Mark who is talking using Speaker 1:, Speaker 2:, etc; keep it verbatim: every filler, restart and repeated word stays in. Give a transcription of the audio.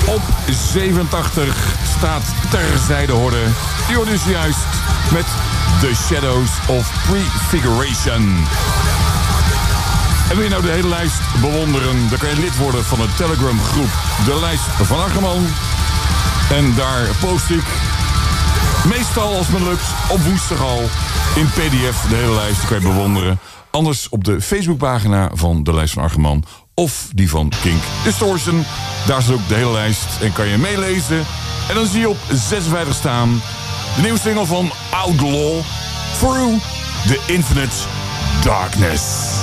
Speaker 1: Op zevenentachtig staat Terzijde Horde. Die hoort dus juist met The Shadows of Prefiguration. En wil je nou de hele lijst bewonderen, dan kan je lid worden van de Telegram groep De Lijst van Argeman. En daar post ik meestal, als het me lukt, op woensdag al in P D F de hele lijst. Die kan je bewonderen. Anders op de Facebookpagina van De Lijst van Argeman of die van Kink Distortion. Daar is ook de hele lijst en kan je meelezen. En dan zie je op zesenvijftig staan de nieuwe single van Outlaw, Through the Infinite Darkness.